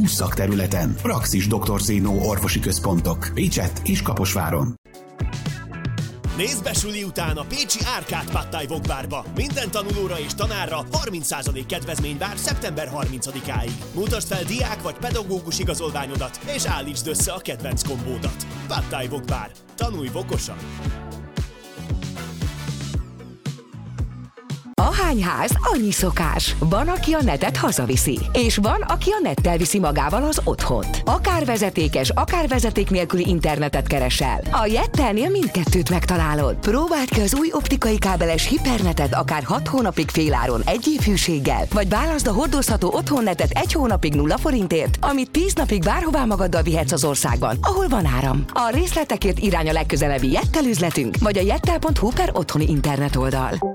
20 szakterületen. Praxis Dr. Zénó orvosi központok. Pécsett és Kaposváron. Nézd be suli után a pécsi Árkád Pad Thai Wok Barba. Minden tanulóra és tanárra 30% kedvezmény vár szeptember 30-áig. Mutasd fel diák vagy pedagógus igazolványodat, és állítsd össze a kedvenc kombódat. Pad Thai Wok Bar. Tanulj vokosan! Ahány ház, annyi szokás. Van, aki a netet hazaviszi, és van, aki a nettel viszi magával az otthont. Akár vezetékes, akár vezeték nélküli internetet keresel. A Jettelnél mindkettőt megtalálod. Próbáld ki az új optikai kábeles hipernetet akár 6 hónapig féláron 1 év hűséggel, vagy válaszd a hordozható otthonnetet 1 hónapig 0 forintért, amit 10 napig bárhová magaddal vihetsz az országban, ahol van áram. A részletekért irány a legközelebbi Jettel üzletünk, vagy a jettel.hu/otthoni internet oldal.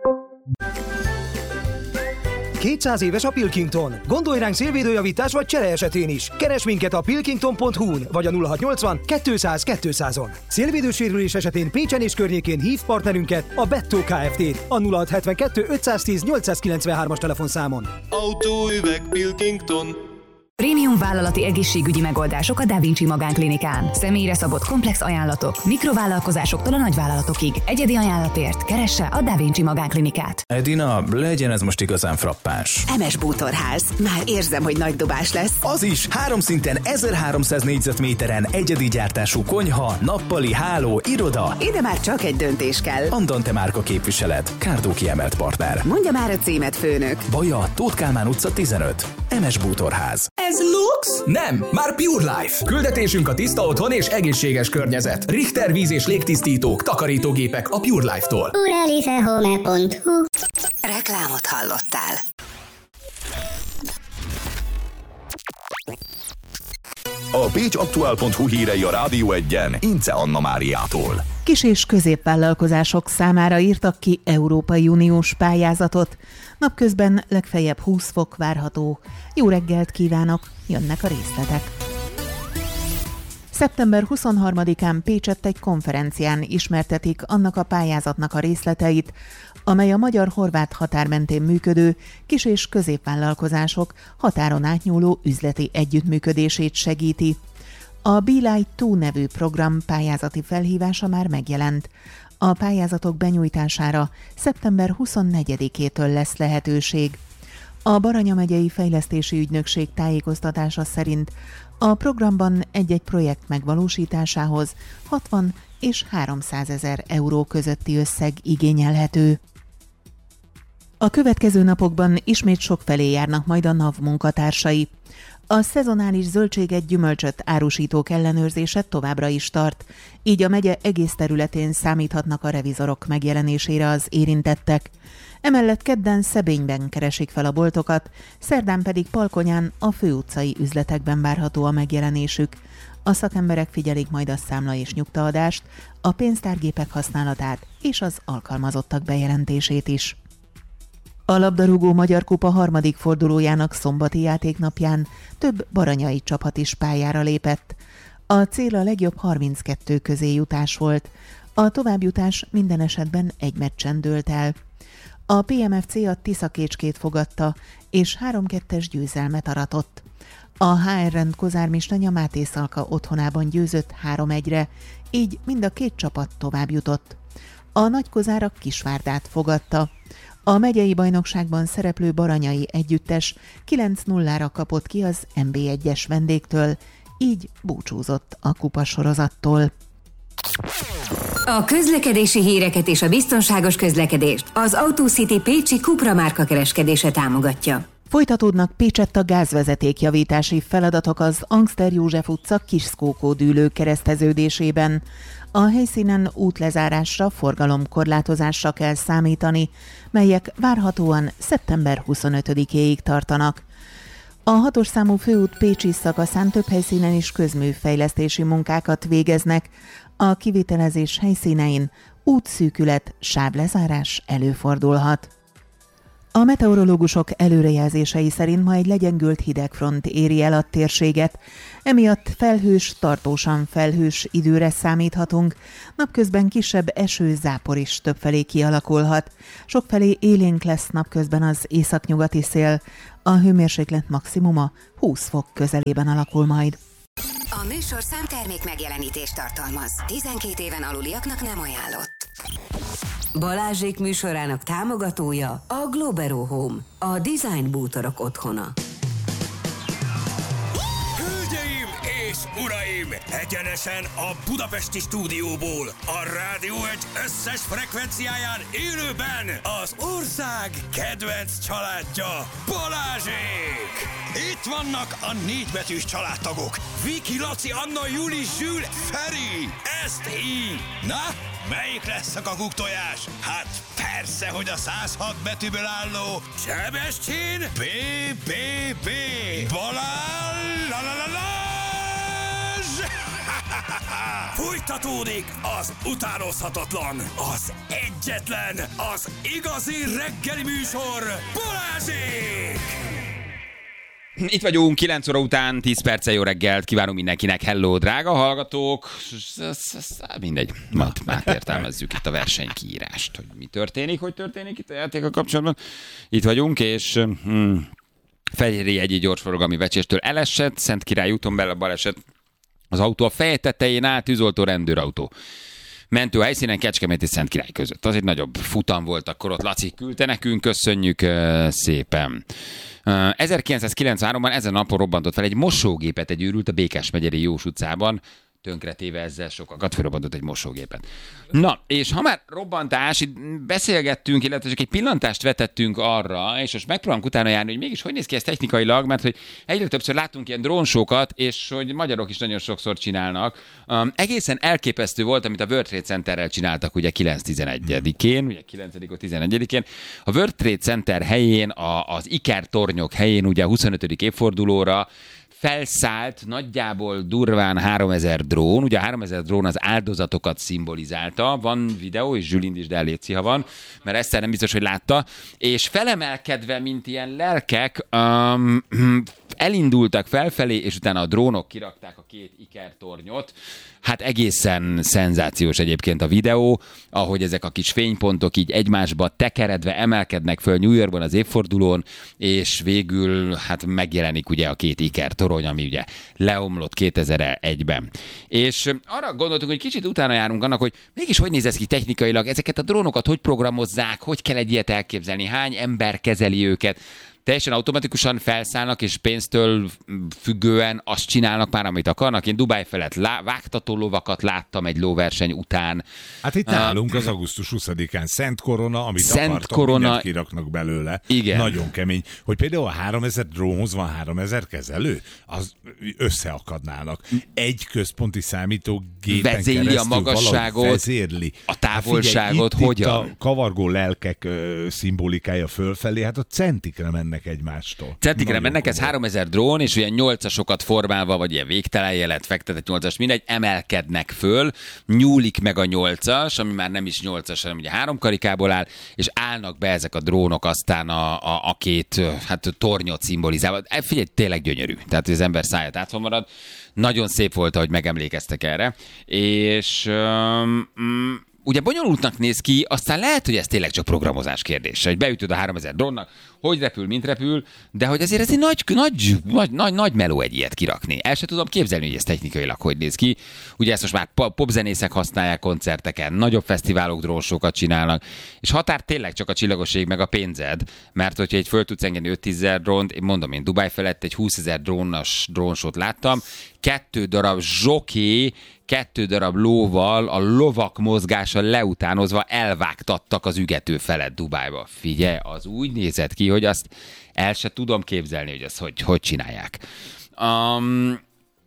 200 éves a Pilkington. Gondolj ránk szélvédőjavítás vagy csere esetén is. Keres minket a pilkington.hu-n vagy a 0680 200 200-on. Szélvédősérülés esetén Pécsen és környékén hív partnerünket, a Bettó Kft. a 0672 510 893-as telefonszámon. Autóüveg Pilkington. Prémium vállalati egészségügyi megoldások a Da Vinci Magánklinikán. Személyre szabott komplex ajánlatok, mikrovállalkozásoktól a nagyvállalatokig. Egyedi ajánlatért keresse a Da Vinci Magánklinikát. Edina, legyen ez most igazán frappáns. MS Bútorház. Már érzem, hogy nagy dobás lesz. Az is 3 szinten 1300 négyzetméteren egyedi gyártású konyha, nappali, háló, iroda. Ide már csak egy döntés kell. Andante márka képviselet, Kárdó kiemelt partner. Mondja már a címet, főnök. Baja, Tóth Kálmán utca 15. MS Bútorház. Ez lux? Nem, már Pure Life. Küldetésünk a tiszta otthon és egészséges környezet. Richter víz- és légtisztítók, takarítógépek a Pure Life-tól. Purelifehome.hu. Reklámot hallottál. A pécsaktuál.hu hírei a Rádió 1-en Ince Anna Máriától. Kis- és középvállalkozások számára írtak ki Európai Uniós pályázatot. Napközben legfeljebb 20 fok várható. Jó reggelt kívánok, jönnek a részletek. Szeptember 23-án Pécsett egy konferencián ismertetik annak a pályázatnak a részleteit, amely a magyar-horvát határ mentén működő kis- és középvállalkozások határon átnyúló üzleti együttműködését segíti. A Be Light 2 nevű program pályázati felhívása már megjelent. A pályázatok benyújtására szeptember 24-től lesz lehetőség. A Baranya megyei fejlesztési ügynökség tájékoztatása szerint a programban egy-egy projekt megvalósításához 60 és 300 000 euró közötti összeg igényelhető. A következő napokban ismét sokfelé járnak majd a NAV munkatársai. A szezonális zöldséget, gyümölcsöt árusítók ellenőrzése továbbra is tart, így a megye egész területén számíthatnak a revizorok megjelenésére az érintettek. Emellett kedden Szebényben keresik fel a boltokat, szerdán pedig Palkonyán a főutcai üzletekben várható a megjelenésük. A szakemberek figyelik majd a számla és nyugtaadást, a pénztárgépek használatát és az alkalmazottak bejelentését is. A labdarúgó Magyar Kupa harmadik fordulójának szombati játéknapján több baranyai csapat is pályára lépett. A cél a legjobb 32 közé jutás volt. A továbbjutás minden esetben egy meccsen dőlt el. A PMFC a Tiszakécskét fogadta, és 3-2-es győzelmet aratott. A HRN Kozármistanya Máté Szalka otthonában győzött 3-1-re, így mind a két csapat tovább jutott. A Nagykozárak Kisvárdát fogadta. A megyei bajnokságban szereplő baranyai együttes 9-0-ra kapott ki az NB1-es vendégtől, így búcsúzott a kupasorozattól. A közlekedési híreket és a biztonságos közlekedést az AutoCity pécsi Cupra márka kereskedése támogatja. Folytatódnak Pécsett a gázvezetékjavítási feladatok az Angster József utca Kiskókó dűlő kereszteződésében. A helyszínen útlezárásra, forgalomkorlátozásra kell számítani, melyek várhatóan szeptember 25-éig tartanak. A 6-os számú főút pécsi szakaszán több helyszínen is közműfejlesztési munkákat végeznek. A kivitelezés helyszínein útszűkület, sávlezárás előfordulhat. A meteorológusok előrejelzései szerint ma egy legyengült hidegfront éri el a térséget, emiatt felhős, tartósan felhős időre számíthatunk, napközben kisebb eső-zápor is többfelé kialakulhat. Sokfelé élénk lesz napközben az északnyugati szél, a hőmérséklet maximuma 20 fok közelében alakul majd. A műsorszám termék megjelenítést tartalmaz. 12 éven aluliaknak nem ajánlott. Balázsék műsorának támogatója a Globero Home, a design bútorok otthona. Hölgyeim és uraim! Egyenesen a budapesti stúdióból, a Rádió 1 összes frekvenciáján élőben az ország kedvenc családja, Balázsék! Itt vannak a 4 betűs családtagok. Viki, Laci, Anna, Juli, Zsül, Feri. Ezt így. Na, melyik lesz a kakuktojás? Hát persze, hogy a 106 betűből álló Sebestyén BBB Balázs! Fújtatódik az utánozhatatlan, az egyetlen, az igazi reggeli műsor, Balázsék! Itt vagyunk, 9 óra után, 10 perccel jó reggelt, kívánunk mindenkinek, hello, drága hallgatók, mindegy, majd értelmezzük itt a versenykiírást, hogy mi történik, hogy történik itt a játékkal kapcsolatban. Itt vagyunk, és Fehérjei egy gyorsforgalmi vecséstől elesett, Szentkirály úton baleset, az autó a feje tetején áll, tűzoltó, rendőrautó. Mentő helyszínen Kecskemét és Szentkirály között. Az egy nagyobb futam volt, akkor ott Laci küldte nekünk, köszönjük szépen. 1993-ban ezen napon robbantott fel egy mosógépet egy őrült a Békás-megyeri Jós utcában, tönkretéve ezzel sokakat, felrobbantott egy mosógépet. Na, és ha már robbantás, itt beszélgettünk, illetve csak egy pillantást vetettünk arra, és most megpróbálunk utána járni, hogy mégis hogy néz ki ez technikailag, mert hogy egyre többször látunk ilyen drónsókat, és hogy magyarok is nagyon sokszor csinálnak. Egészen elképesztő volt, amit a World Trade Centerrel csináltak ugye 9-11-én, ugye 9-11-én. A World Trade Center helyén, az Iker tornyok helyén ugye a 25. évfordulóra felszállt nagyjából durván 3000 drón. Ugye a 3000 drón az áldozatokat szimbolizálta. Van videó, és Zsülin is, de létszi, ha van, mert Eszter nem biztos, hogy látta. És felemelkedve, mint ilyen lelkek, elindultak felfelé, és utána a drónok kirakták a 2 ikertornyot. Hát egészen szenzációs egyébként a videó, ahogy ezek a kis fénypontok így egymásba tekeredve emelkednek föl New Yorkban az évfordulón, és végül hát megjelenik ugye a 2 ikertorony, ami ugye leomlott 2001-ben. És arra gondoltunk, hogy kicsit utána járunk annak, hogy mégis hogy néz ez ki technikailag, ezeket a drónokat hogy programozzák, hogy kell egy ilyet elképzelni, hány ember kezeli őket. Teljesen automatikusan felszállnak, és pénztől függően azt csinálnak már, amit akarnak. Én Dubáj felett vágtató lovakat láttam egy lóverseny után. Hát itt nálunk az augusztus 20-án Szent Korona, amit akartak, mindent kiraknak belőle. Igen. Nagyon kemény. Hogy például a 3000 drónhoz van 3000 kezelő, az összeakadnának. Egy központi számítógépen vezéli a magasságot, vezérli. a távolságot, figyelj, hogyan? Itt a kavargó lelkek szimbolikája fölfelé, hát a centikre mennek egymástól. Centikre mennek, ez 3000 drón, és olyan 8-asokat formálva, vagy ilyen végtelen jelet, fektetett 8-as, mindegy, emelkednek föl, nyúlik meg a 8-as, ami már nem is 8-as, hanem ugye 3 karikából áll, és állnak be ezek a drónok aztán a 2 tornyot szimbolizálva. Figyelj, tényleg gyönyörű. Tehát az ember száját átva marad. Nagyon szép volt, ahogy megemlékeztek erre. És ugye bonyolultnak néz ki, aztán lehet, hogy ez tényleg csak programozás kérdése, hogy beütöd a 3000 drónnak, hogy repül, mint repül, de hogy azért ez egy nagy meló egy ilyet kirakni. El sem tudom képzelni, hogy ez technikailag hogy néz ki. Ugye ezt most már popzenészek használják koncerteken, nagyobb fesztiválok drónsókat csinálnak, és határ tényleg csak a csillagoség meg a pénzed, mert hogyha egy föl tudsz engedni 5-10 drónt, én mondom, én Dubáj felett egy 20 000 drónsót láttam, 2 darab zsoké, 2 darab lóval, a lovak mozgása leutánozva elvágtattak az ügető felett Dubájba. Figyelj, az úgy nézett ki, hogy azt el se tudom képzelni, hogy ezt hogy csinálják.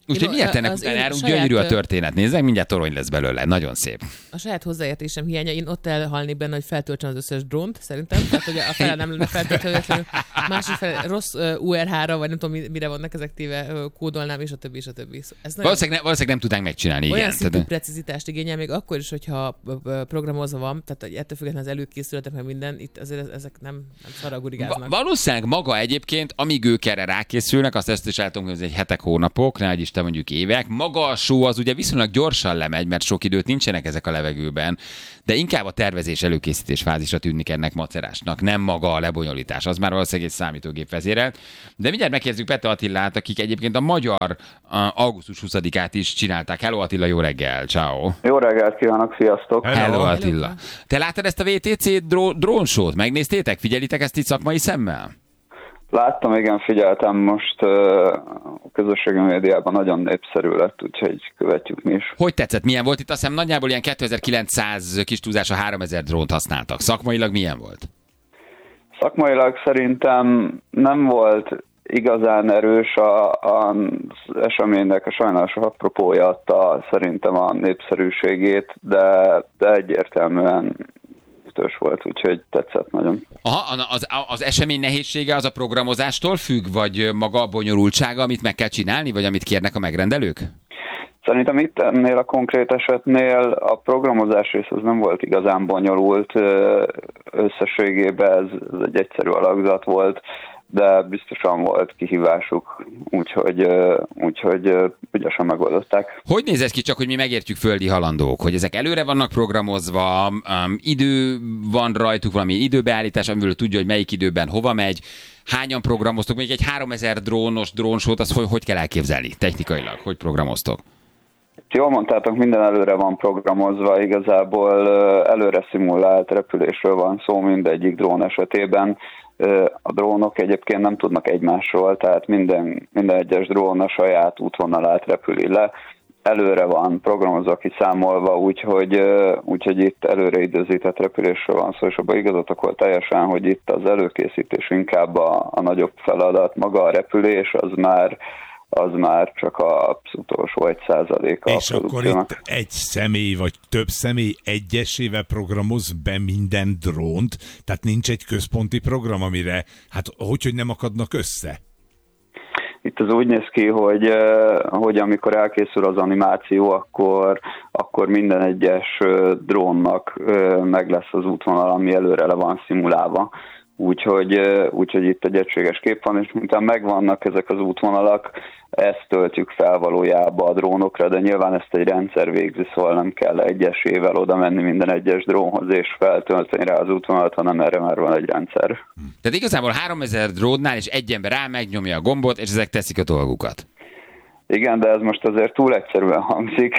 Úgyhogy miért ennek után járunk? Gyönyörű a történet. Nézzek, mindjárt torony lesz belőle. Nagyon szép. A saját hozzáértésem hiánya, én ott elhalnék benne, hogy feltöltsem az összes drónt, szerintem. Tehát, hogy a fele nem lenne feltöltve, másik fele rossz UR-ra, vagy nem tudom, mire vannak ezek téve, kódolnám, és a többi, és a többi. Valószínűleg nem tudnánk megcsinálni. Olyan szintű precizitást igényel, még akkor is, hogyha programozva van, tehát ettől függetlenül az előkészületek, meg minden, itt azért ezek nem szaragurigáznak. Valószínűleg maga egyébként, amíg ők erre rákészülnek, ezt is el tudom, hogy egy hetek, hónapok, nehogy Isten mondjuk évek. Maga a show az ugye viszonylag gyorsan lemegy, mert sok időt nincsenek ezek a levegőben, de inkább a tervezés, előkészítés fázisra tűnik ennek macerásnak, nem maga a lebonyolítás. Az már valószínűleg egy számítógép vezérelt. De mindjárt megkérdezzük Pete Attilát, akik egyébként a magyar augusztus 20-át is csinálták. Hello Attila, jó reggel, ciao. Jó reggelt kívánok, sziasztok. Hello Attila. Te láttad ezt a VTC drónsót? Megnéztétek? Figyelitek ezt itt szakmai szemmel? Láttam, igen, figyeltem, most a közösségi médiában nagyon népszerű lett, úgyhogy követjük mi is. Hogy tetszett? Milyen volt? Itt azt hiszem nagyjából ilyen 2900 kis túlzása 3000 drónt használtak. Szakmailag milyen volt? Szakmailag szerintem nem volt igazán erős az eseménynek a sajnos apropója adta szerintem a népszerűségét, de egyértelműen volt, úgyhogy tetszett nagyon. Aha, az esemény nehézsége az a programozástól függ, vagy maga a bonyolultsága, amit meg kell csinálni, vagy amit kérnek a megrendelők? Szerintem itt ennél a konkrét esetnél a programozás rész az nem volt igazán bonyolult, összességében ez egy egyszerű alakzat volt, de biztosan volt kihívásuk, úgyhogy ügyesen megoldották. Hogy néz ez ki, csak hogy mi megértjük földi halandók, hogy ezek előre vannak programozva, idő van rajtuk, valami időbeállítás, amiből tudja, hogy melyik időben hova megy, hányan programoztok, még egy 3000 drónos drónsót, az hogy kell elképzelni technikailag, hogy programoztok? Jól mondtátok, minden előre van programozva, igazából előre szimulált repülésről van szó mindegyik drón esetében. A drónok egyébként nem tudnak egymásról, tehát minden egyes drón a saját útvonalát repüli le. Előre van programozva, kiszámolva, úgyhogy itt előre időzített repülésről van szó, és abban igazatok volt teljesen, hogy itt az előkészítés inkább a nagyobb feladat, maga a repülés az már csak az utolsó 1%-a. És akkor itt egy személy vagy több személy egyesével programoz be minden drónt, tehát nincs egy központi program, amire, hogy nem akadnak össze? Itt az úgy néz ki, hogy amikor elkészül az animáció, akkor minden egyes drónnak meg lesz az útvonal, ami előre le van szimulálva. Úgyhogy itt egy egységes kép van, és miután megvannak ezek az útvonalak, ezt töltjük fel valójában a drónokra, de nyilván ezt egy rendszer végzi, szóval nem kell egyesével oda menni minden egyes drónhoz és feltölteni rá az útvonalat, hanem erre már van egy rendszer. Tehát igazából 3000 drónnál és egy ember rá megnyomja a gombot, és ezek teszik a dolgukat. Igen, de ez most azért túl egyszerűen hangzik.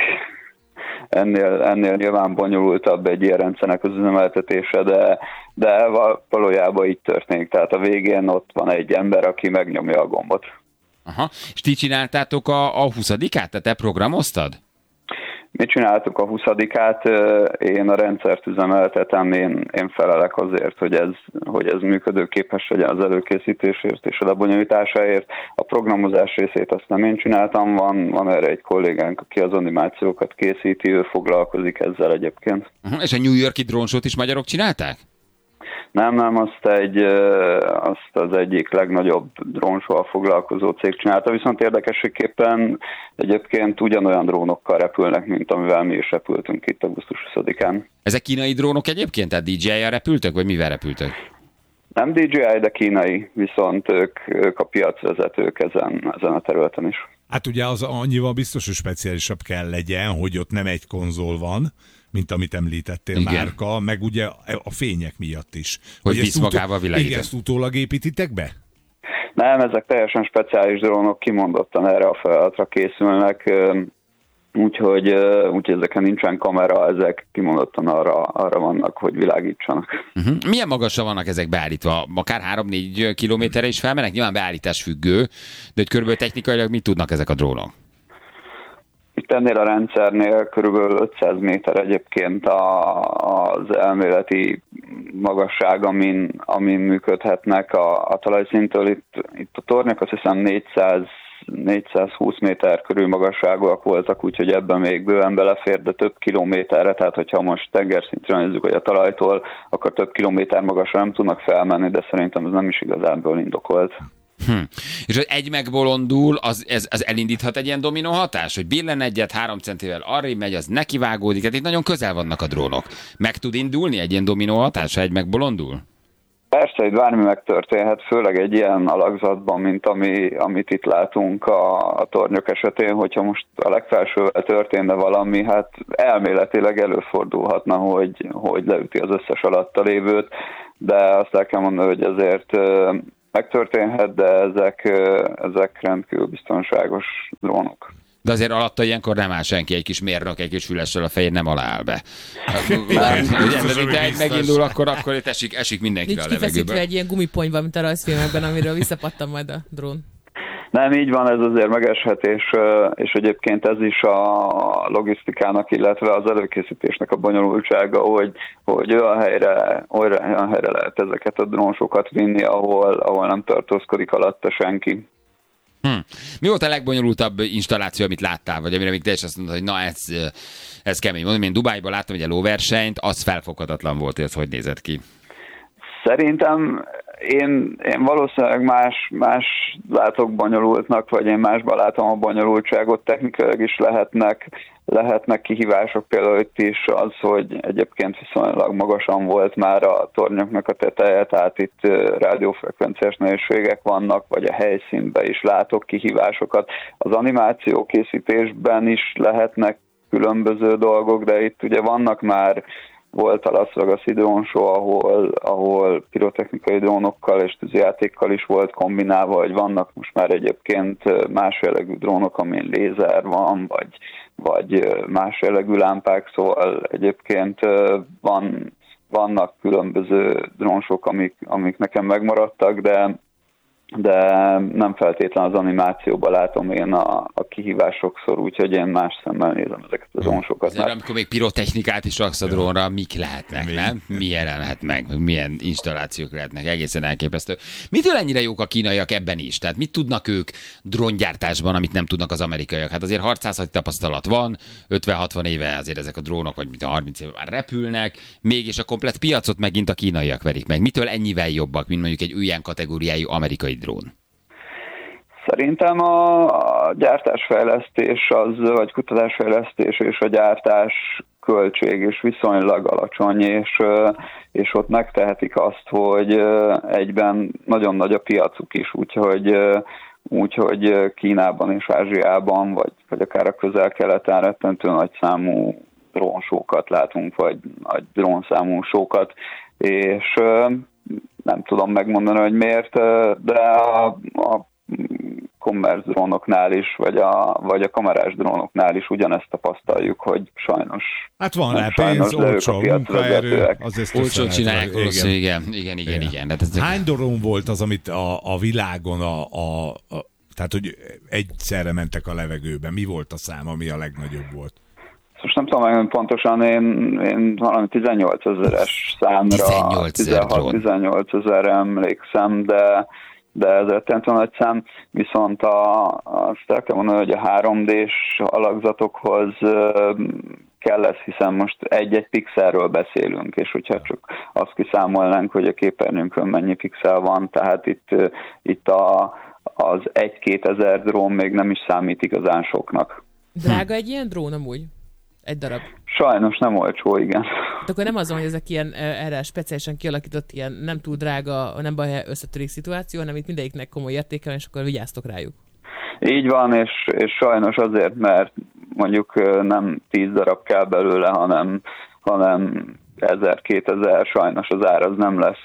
Ennél nyilván bonyolultabb egy ilyen rendszernek az üzemeltetése, de valójában így történik. Tehát a végén ott van egy ember, aki megnyomja a gombot. Aha. És ti csináltátok a 20-át? Tehát te programoztad? Mi csináltuk a 20-át, én a rendszert üzemeltetem, én felelek azért, hogy ez működőképes legyen az előkészítésért és a lebonyolításáért. A programozás részét azt nem én csináltam, van erre egy kollégánk, aki az animációkat készíti, ő foglalkozik ezzel egyébként. És a New York-i drónsót is magyarok csinálták? Nem, azt az egyik legnagyobb drónsóval foglalkozó cég csinálta, viszont érdekességképpen egyébként ugyanolyan drónokkal repülnek, mint amivel mi is repültünk itt augusztus 20-án. Ezek kínai drónok egyébként? Tehát DJI-jel repültök, vagy mivel repültök? Nem DJI, de kínai, viszont ők a piacvezetők ezen a területen is. Hát ugye az annyival biztos, hogy speciálisabb kell legyen, hogy ott nem egy konzol van, mint amit említettél, igen. Márka, meg ugye a fények miatt is. Hogy visz magával világított. Igen, ezt utólag építitek be? Nem, ezek teljesen speciális drónok, kimondottan erre a feladatra készülnek, úgyhogy ezeken nincsen kamera, ezek kimondottan arra vannak, hogy világítsanak. Milyen magasra vannak ezek beállítva? Akár 3-4 kilométerre is felmennek? Nyilván beállítás függő, de hogy körülbelül technikailag mit tudnak ezek a drónok? Itt ennél a rendszernél körülbelül 500 méter egyébként az elméleti magasság, amin működhetnek a talajszintől. Itt a tornyok azt hiszem 420 méter körül magasságúak voltak, úgyhogy ebben még bőven belefér, de több kilométerre, tehát hogyha most tengerszintre nézzük, hogy a talajtól, akkor több kilométer magasra nem tudnak felmenni, de szerintem ez nem is igazából indokolt. És hogy egy megbolondul, az elindíthat egy ilyen dominó hatás, hogy billen egyet 3 centivel arrébb megy, az nekivágódik, tehát itt nagyon közel vannak a drónok. Meg tud indulni egy ilyen dominó hatás, ha egy megbolondul? Persze, itt bármi megtörténhet, főleg egy ilyen alakzatban, mint amit itt látunk a tornyok esetén, hogyha most a legfelsővel történne valami, hát elméletileg előfordulhatna, hogy leüti az összes alatta lévőt, de azt el kell mondani, hogy ezért megtörténhet, de ezek rendkívül biztonságos drónok. De azért alatta ilyenkor nem áll senki, egy kis mérnök, egy kis fülessel a fején nem aláll be. De egy megindul, akkor itt esik mindenki a levegőbe. Nincs kifeszítve egy ilyen gumiponyva, mint a rajzfilmekben, amiről visszapattan majd a drón. Nem, így van, ez azért megeshet, és egyébként ez is a logisztikának, illetve az előkészítésnek a bonyolultsága, hogy olyan helyre lehet ezeket a drónsokat vinni, ahol nem tartózkodik alatta senki. Mi volt a legbonyolultabb installáció, amit láttál, vagy amire még te is azt mondtad, hogy na ez kemény. Mondom, én Dubájban láttam egy lóversenyt, az felfoghatatlan volt, hogy ez hogy nézett ki. Szerintem én valószínűleg más látok bonyolultnak, vagy én másban látom a bonyolultságot, technikailag is lehetnek kihívások, például itt is az, hogy egyébként viszonylag magasan volt már a tornyoknak a teteje, tehát itt rádiófrekvenciás nehézségek vannak, vagy a helyszínben is látok kihívásokat. Az animáció készítésben is lehetnek különböző dolgok, de itt ugye volt a Las Vegas-i drónshow, ahol pirotechnikai drónokkal és tűzijátékkal is volt kombinálva, vagy vannak most már egyébként más jellegű drónok, amin lézer van, vagy más jellegű lámpák, szóval egyébként vannak különböző drónsok, amik nekem megmaradtak, de nem feltétlenül az animációban látom én a kihívás sokszor, úgyhogy én más szemmel nézem ezeket a drónsokat. Azért, amikor még pirotechnikát is raksz a drónra, mik lehetnek, nem? Milyen lehet meg, milyen installációk lehetnek, egészen elképesztő. Mitől ennyire jók a kínaiak ebben is? Tehát mit tudnak ők dróngyártásban, amit nem tudnak az amerikaiak? Hát azért harcászati tapasztalat van, 50-60 éve azért ezek a drónok, vagy 30 éve már repülnek, mégis a komplett piacot megint a kínaiak verik meg. Mitől ennyivel jobbak, mint mondjuk egy ilyen kategóriájú amerikai drón? Szerintem a gyártásfejlesztés vagy kutatásfejlesztés és a gyártás költség is viszonylag alacsony, és ott megtehetik azt, hogy egyben nagyon nagy a piacuk is, úgyhogy Kínában és Ázsiában, vagy akár a közel-keleten rettentő nagy számú drónsókat látunk, vagy nagy drónszámú sókat, és nem tudom megmondani, hogy miért, de a commerce drónoknál is, vagy a kamerás drónoknál is ugyanezt tapasztaljuk, hogy sajnos. Hát van rá pénz, olcsó munkaerő, olcsó csinálják, igen. Hány drón volt az, amit a világon tehát, hogy egyszerre mentek a levegőbe? Mi volt a szám, ami a legnagyobb volt? Most nem tudom meg pontosan, én valami 18 000-es számra, 16-18 000-re emlékszem, de ez rettentő nagy szám, viszont azt el kell mondani, hogy a 3D-s alakzatokhoz kell lesz, hiszen most egy-egy pixelről beszélünk, és hogyha csak azt kiszámolnánk, hogy a képernyőnkön mennyi pixel van, tehát itt az 1-2 ezer drón még nem is számít igazán soknak. Drága egy ilyen drón amúgy? Egy darab? Sajnos nem olcsó, igen. De akkor nem azon, hogy ezek ilyen erre speciálisan kialakított ilyen nem túl drága, nem baj, összetörik szituáció, hanem itt mindegyiknek komoly értéke, és akkor vigyáztok rájuk. Így van, és sajnos azért, mert mondjuk nem 10 darab kell belőle, hanem 1000-2000, sajnos az ár az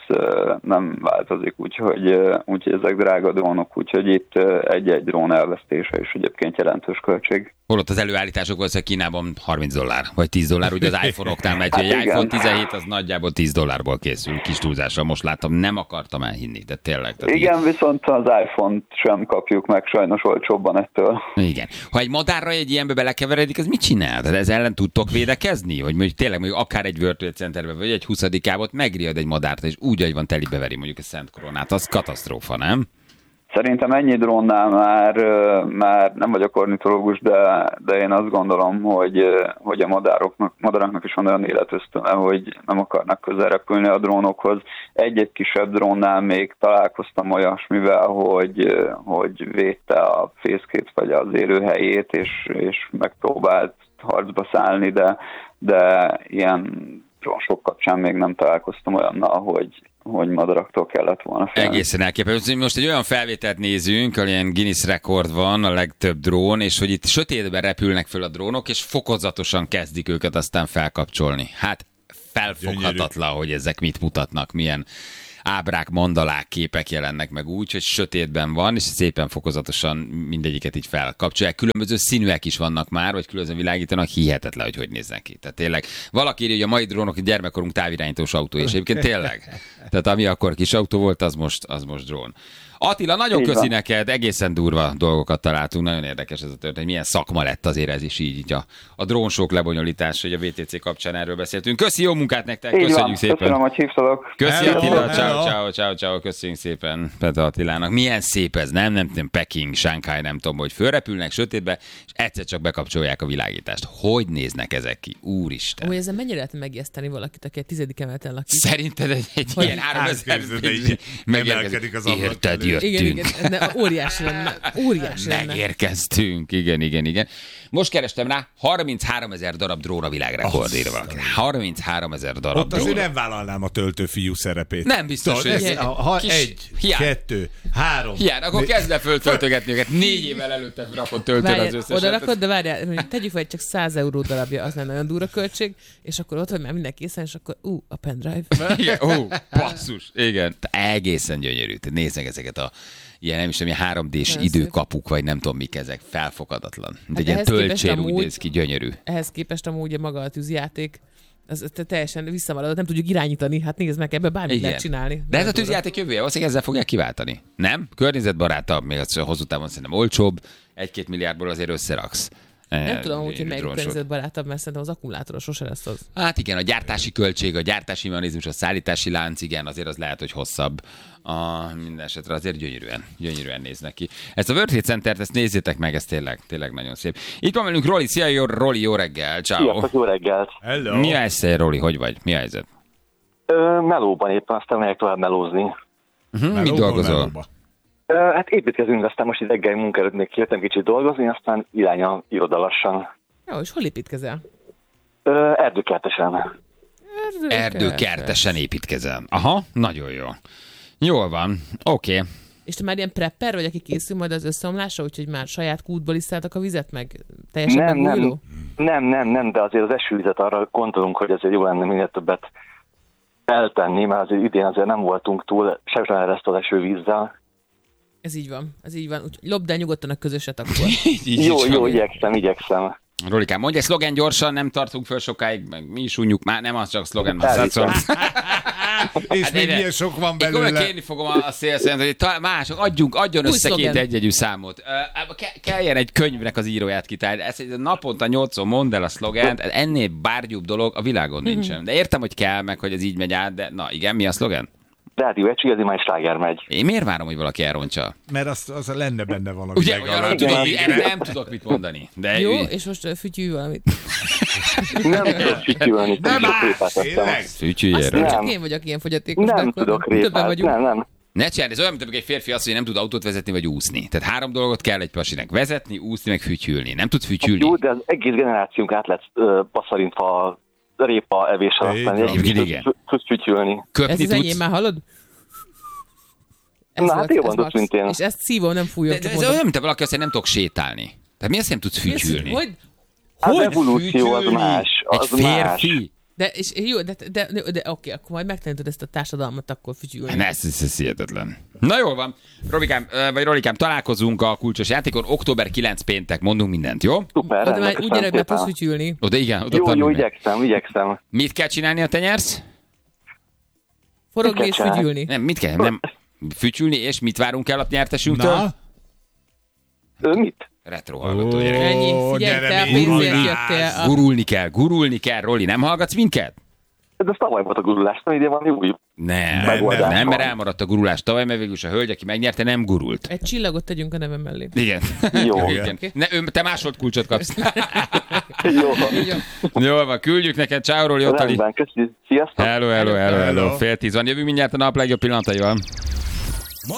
nem változik, úgyhogy ezek drága drónok, úgyhogy itt egy-egy drón elvesztése is egyébként jelentős költség. Holott az előállítások valószínűleg Kínában $30, vagy $10, ugye az iPhone-oknál megy, hogy egy iPhone 17 az nagyjából $10 készül, kis túlzásra, most láttam, nem akartam elhinni, de tényleg. Igen, viszont az iPhone-t sem kapjuk meg sajnos olcsóbban ettől. Igen. Ha egy madárra egy ilyenbe belekeveredik, az mit csinál? Tehát ez ellen tudtok védekezni? Vagy mondjuk tényleg mondjuk akár egy World Trade Centerbe, vagy egy 20-ávot megriad egy madárt, és úgy, ahogy van, telibe veri mondjuk a Szent Koronát, az katasztrófa, nem? Szerintem ennyi drónnál már nem vagyok ornitológus, de én azt gondolom, hogy a madaraknak is van olyan életösztöne, hogy nem akarnak közel repülni a drónokhoz. Egy-egy kisebb drónnál még találkoztam olyasmivel, hogy védte a fészkét vagy az élőhelyét, és megpróbált harcba szállni, de ilyen drónsok kapcsán még nem találkoztam olyannal, hogy madaraktól kellett volna félni. Egészen elképesztő. Most egy olyan felvételt nézünk, ahol ilyen Guinness rekord van, a legtöbb drón, és hogy itt sötétben repülnek föl a drónok, és fokozatosan kezdik őket aztán felkapcsolni. Hát felfoghatatlan, hogy ezek mit mutatnak, milyen ábrák, mandalák, képek jelennek meg úgy, hogy sötétben van, és szépen fokozatosan mindegyiket így felkapcsolják. Különböző színűek is vannak már, vagy különböző világítanak, hihetetlen, hogy néznek ki. Tehát tényleg valaki írja, hogy a mai drónok gyermekkorunk távirányítós autó, és egyébként tényleg. Tehát ami akkor kis autó volt, az most drón. Attila, nagyon köszi neked, egészen durva dolgokat találtunk, nagyon érdekes ez a történet, milyen szakma lett azért ez is így a drónsók lebonyolítás, hogy a VTC kapcsán erről beszéltünk. Köszi, jó munkát nektek, köszönjük szépen. Köszönöm, hogy hívtalak. Köszi Attila, ciao, köszönjük szépen Petra Attilának. Milyen szép ez, nem Peking, Shanghai, nem tudom, hogy fölrepülnek sötétbe, és egyszer csak bekapcsolják a világítást. Hogy néznek ezek ki? Úristen. Úgy ezen mennyire lehet megijeszteni valakit, aki a 10. emeleten lakik? Szerinted egy ilyen 3000 megemelkedik az ablak. Jöttünk. Igen, óriási lenne. Megérkeztünk, igen. Most kerestem rá, 33 000 darab drón a világrekordért valaki. 33 000 darab ott azért nem vállalnám a töltőfiú szerepét. Nem biztos, hogy ha 1, 2, 3. Hiány, akkor kezd el föltöltögetni őket. 4 évvel előtte rakott töltőre az összeset. Oda rakod, de várjál, tegyük fel, csak 100 euró darabja, az nem nagyon durva költség, és akkor ott vagy már minden készen, és akkor a pendrive. Igen, basszus. Igen, egészen gyönyörű. Nézzek ezeket a ilyen, nem is tudom, ilyen 3D-s időkapuk, vagy nem tudom mik ezek, felfoghatatlan. De egy ilyen töltsér úgy néz ki, gyönyörű. Ehhez képest amúgy maga a tűzjáték, az teljesen visszamaradott, nem tudjuk irányítani, hát nézd meg, ebben bármit lehet csinálni. De ez a tűzjáték jövője, valószínűleg ezzel fogják kiváltani. Nem? Környezetbarátabb, még az hosszú távon szerintem olcsóbb, 1-2 milliárdból azért összeraksz. Nem tudom, hogy melyik környezetbarátabb, mert szerintem az akkumulátor sose lesz az. Hát igen, a gyártási költség, a gyártási mechanizmus, a szállítási lánc, igen, azért az lehet, hogy hosszabb. Minden esetre azért gyönyörűen néznek ki. Ezt a World Trade Centert, ezt nézzétek meg, ez tényleg nagyon szép. Itt van velünk Roli, szia, Roli, jó reggel, ciao. Sziasztok, jó reggelt. Hello. Mi a helyzet, Roli, hogy vagy? Mi a helyzet? Melóban éppen, aztán megyek tovább melózni. Mit dolgozol? Hát építkezünk, aztán most itt reggeli munka előtt még kijöttem kicsit dolgozni, aztán irány a iroda lassan. Jó, és hol építkezel? Erdőkertesen. Erdőkertesen építkezel. Aha, nagyon jó. Jól van, oké. És te már ilyen prepper vagy, aki készül majd az összeomlásra, úgyhogy már saját kútból iszáltak a vizet, meg teljesen megújuló? Nem, de azért az esővizet arra gondolunk, hogy azért jó lenne minél többet eltenni, mert azért idén azért nem voltunk túl sebben ezt az esővízzel. Ez így van. Úgyhogy lopd el nyugodtan a közöset akkor. Jó, igyekszem. Rolikám, mondj egy szlogen gyorsan, nem tartunk föl sokáig, meg mi is unjuk, már nem az csak szlogen, már és még milyen sok van belőle. Én kérni fogom a szélszent, hogy mások, adjon össze két egyegyű számot. Kelljen egy könyvnek az íróját kitálni. Ezt egy naponta 8-szor mondd el a szlogent, ennél bárgyúbb dolog a világon nincsen. De értem, hogy kell, meg hogy ez így megy át, de na igen, mi a szlogen? Rádió egy igazi már sláger megy. Én miért várom, hogy valaki elrontsa? Mert az lenne benne valami. Ugye, nem tudok mit mondani. De jó, és most fütyülj valamit. Nem tudok fütyülni. Nem állsz, fütyülj erről. Csak én vagyok ilyen fogyatékos. Nem tudok répát, nem. Ne csinálj, ez olyan, mint egy férfi azt, hogy nem tud autót vezetni vagy úszni. Tehát 3 dolgot kell egy pasinek: vezetni, úszni, meg fütyülni. Nem tud fütyülni. Jó, de az egész generációnk át lett passzarintva a répa evés alatt. Tudsz fütyülni. Ez az enyém már hallod? Na hát jobban tudsz, mint én. És ezt szívom, nem fújom. De ez olyan, mint valaki azt, hogy nem tudok sétálni. Tehát miért nem tudsz fütyülni? Hogy? Az evolúció az más. Egy férfi? De jó, de oké, akkor majd megtanítod ezt a társadalmat, akkor fütyülni. Ez hihetetlen. Na jól van. Rolikám, találkozunk a kulcsos játékon. Október 9 péntek, mondunk mindent, jó? Szuper. Oda már úgy gyere, hogy tudsz fütyülni. Oda igen. Jó, igyekszem. Mit kell csinálni, ha te nyersz? Forogni és fütyülni. Nem, mit kell? Nem. Fütyülni, és mit várunk el a nyertesünktől? Mit? Retro hallgató. Ennyi, figyelj, te a pénzért jöttél. Gurulni kell, Roli, nem hallgatsz minket? Ez tavaly volt a gurulás, nem idén van új. Nem, mert elmaradt a gurulás tavaly, mert végül is a hölgy, aki megnyerte, nem gurult. Egy csillagot tegyünk a nevem mellé. Igen. Jó. Igen. Te másodkulcsot kapsz. Jó. Jól van, küldjük neked, ciao Roli, Ottali. Köszönjük, sziasztok. Hello. 9:30 van, jövünk mindjárt a nap legjobb pillanataival.